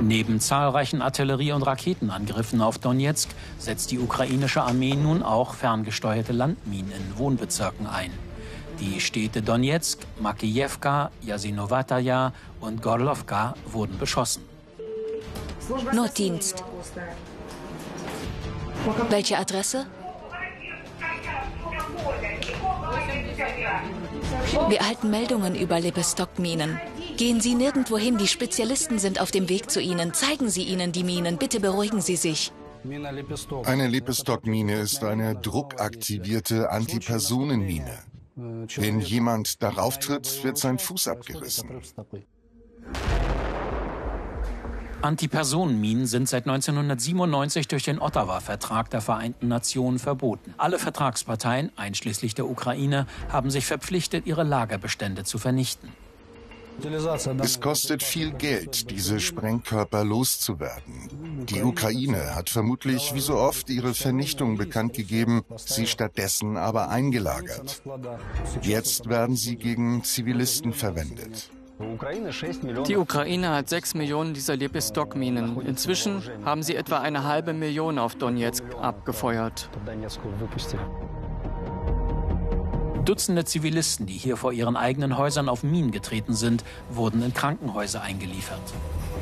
Neben zahlreichen Artillerie- und Raketenangriffen auf Donezk setzt die ukrainische Armee nun auch ferngesteuerte Landminen in Wohnbezirken ein. Die Städte Donezk, Makijewka, Jasinowataja und Gorlowka wurden beschossen. Notdienst. Welche Adresse? Wir erhalten Meldungen über Lepestok-Minen. Gehen Sie nirgendwo hin, die Spezialisten sind auf dem Weg zu Ihnen. Zeigen Sie ihnen die Minen, bitte beruhigen Sie sich. Eine Lepestok-Mine ist eine druckaktivierte Antipersonenmine. Wenn jemand darauf tritt, wird sein Fuß abgerissen. Antipersonenminen sind seit 1997 durch den Ottawa-Vertrag der Vereinten Nationen verboten. Alle Vertragsparteien, einschließlich der Ukraine, haben sich verpflichtet, ihre Lagerbestände zu vernichten. Es kostet viel Geld, diese Sprengkörper loszuwerden. Die Ukraine hat vermutlich wie so oft ihre Vernichtung bekannt gegeben, sie stattdessen aber eingelagert. Jetzt werden sie gegen Zivilisten verwendet. Die Ukraine hat 6 Millionen dieser Lepestok-Minen. Inzwischen haben sie etwa 500.000 auf Donezk abgefeuert. Dutzende Zivilisten, die hier vor ihren eigenen Häusern auf Minen getreten sind, wurden in Krankenhäuser eingeliefert.